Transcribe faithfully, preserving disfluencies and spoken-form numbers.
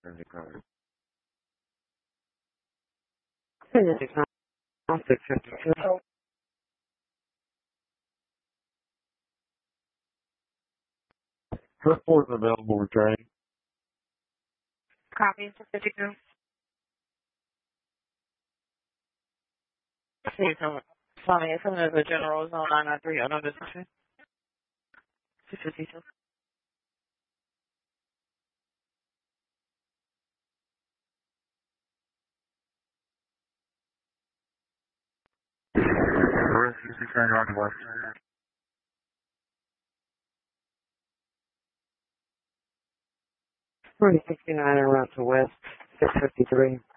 six fifty-two. Report available returning. Copy, six fifty-two. Sorry, it's under the general zone nine nine three under discussion. six fifty-two. Rescue six nine Northwest. three sixty-nine and route to west, six fifty-three.